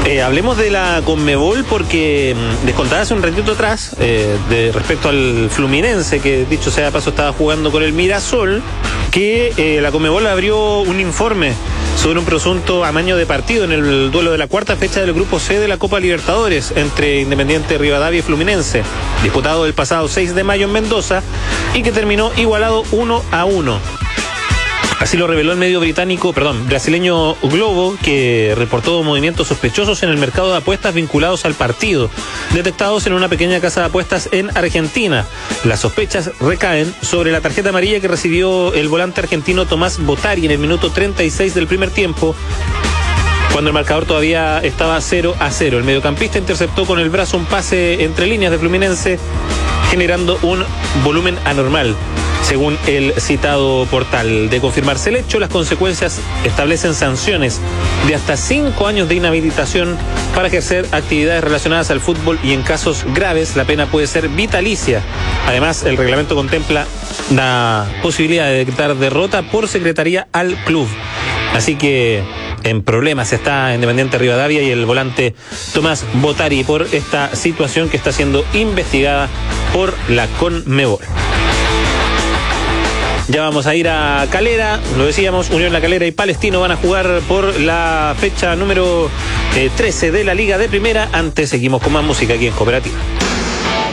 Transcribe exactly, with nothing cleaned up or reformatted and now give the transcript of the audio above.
Eh, hablemos de la Conmebol porque mmm, les contaba hace un ratito atrás eh, de respecto al Fluminense, que dicho sea de paso estaba jugando con el Mirasol, que eh, la Conmebol abrió un informe sobre un presunto amaño de partido en el duelo de la cuarta fecha del Grupo C de la Copa Libertadores entre Independiente Rivadavia y Fluminense, disputado el pasado seis de mayo en Mendoza y que terminó igualado uno a uno. Así lo reveló el medio británico, perdón, brasileño Globo, que reportó movimientos sospechosos en el mercado de apuestas vinculados al partido, detectados en una pequeña casa de apuestas en Argentina. Las sospechas recaen sobre la tarjeta amarilla que recibió el volante argentino Tomás Botari en el minuto treinta y seis del primer tiempo, cuando el marcador todavía estaba cero a cero. El mediocampista interceptó con el brazo un pase entre líneas de Fluminense, generando un volumen anormal, según el citado portal. De confirmarse el hecho, las consecuencias establecen sanciones de hasta cinco años de inhabilitación para ejercer actividades relacionadas al fútbol y en casos graves la pena puede ser vitalicia. Además, el reglamento contempla la posibilidad de decretar derrota por secretaría al club. Así que en problemas está Independiente Rivadavia y el volante Tomás Botari por esta situación que está siendo investigada por la Conmebol. Ya vamos a ir a Calera, lo decíamos, Unión La Calera y Palestino van a jugar por la fecha número eh, trece de la Liga de Primera. Antes seguimos con más música aquí en Cooperativa.